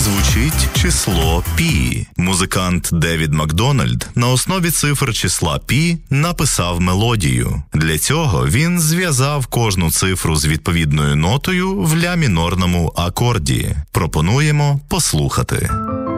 звучить число пі. Музикант Девід Макдональд на основі цифр числа пі написав мелодію. Для цього він зв'язав кожну цифру з відповідною нотою в ля мінорному акорді. Пропонуємо послухати.